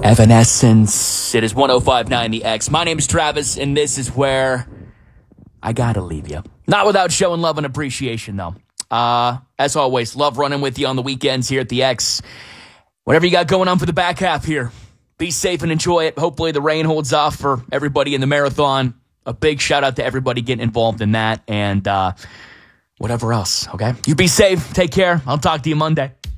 Evanescence. It is 105.9 The X. My name is Travis, and this is where I gotta leave you. Not without showing love and appreciation, though. As always, love running with you on the weekends here at The X. Whatever you got going on for the back half here, be safe and enjoy it. Hopefully the rain holds off for everybody in the marathon. A big shout out to everybody getting involved in that, and whatever else, okay? You be safe. Take care. I'll talk to you Monday.